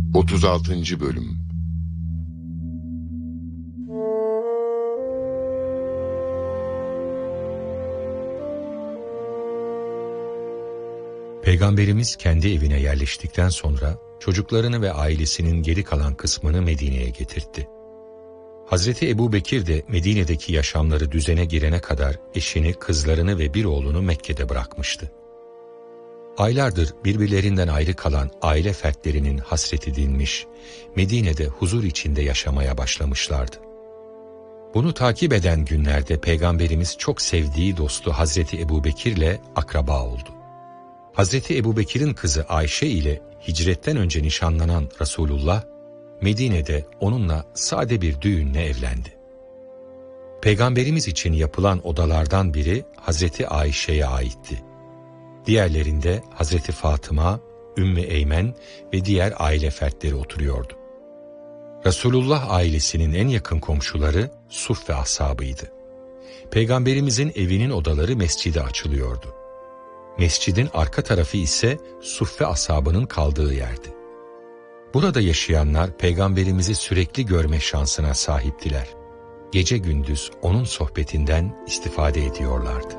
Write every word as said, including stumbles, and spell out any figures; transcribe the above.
otuz altıncı Bölüm. Peygamberimiz kendi evine yerleştikten sonra çocuklarını ve ailesinin geri kalan kısmını Medine'ye getirtti. Hazreti Ebubekir de Medine'deki yaşamları düzene girene kadar eşini, kızlarını ve bir oğlunu Mekke'de bırakmıştı. Aylardır birbirlerinden ayrı kalan aile fertlerinin hasreti dinmiş, Medine'de huzur içinde yaşamaya başlamışlardı. Bunu takip eden günlerde Peygamberimiz çok sevdiği dostu Hazreti Ebubekir'le akraba oldu. Hazreti Ebubekir'in kızı Ayşe ile hicretten önce nişanlanan Resulullah, Medine'de onunla sade bir düğünle evlendi. Peygamberimiz için yapılan odalardan biri Hazreti Ayşe'ye aitti. Diğerlerinde Hazreti Fatıma, Ümmü Eymen ve diğer aile fertleri oturuyordu. Resulullah ailesinin en yakın komşuları Suff ve ashabıydı. Peygamberimizin evinin odaları mescide açılıyordu. Mescidin arka tarafı ise Suff ve ashabının kaldığı yerdi. Burada yaşayanlar Peygamberimizi sürekli görme şansına sahiptiler. Gece gündüz onun sohbetinden istifade ediyorlardı.